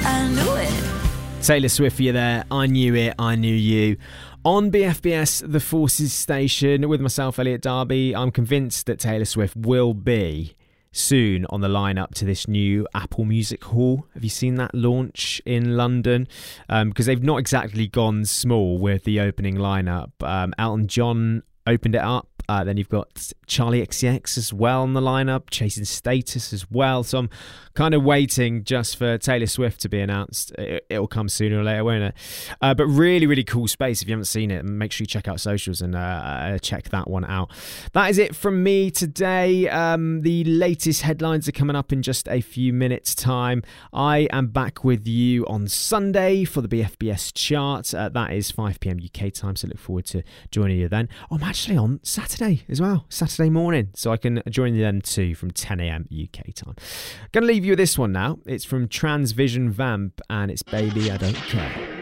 I knew it. Taylor Swift for you there. I knew it, I knew you. On BFBS, the Forces Station, with myself, Elliot Darby, I'm convinced that Taylor Swift will be soon on the lineup to this new Apple Music Hall. Have you seen that launch in London? Because they've not exactly gone small with the opening lineup. Elton John opened it up. Then you've got Charlie XCX as well on the lineup, Chasing Status as well. So I'm kind of waiting just for Taylor Swift to be announced. It'll come sooner or later, won't it? But really, really cool space. If you haven't seen it, make sure you check out socials and check that one out. That is it from me today. The latest headlines are coming up in just a few minutes' time. I am back with you on Sunday for the BFBS chart. That is 5 p.m. UK time, so look forward to joining you then. I'm actually on Saturday as well, Saturday morning, so I can join you then too from 10 a.m. UK time. Gonna leave you with this one now. It's from Transvision Vamp and it's Baby I Don't Care.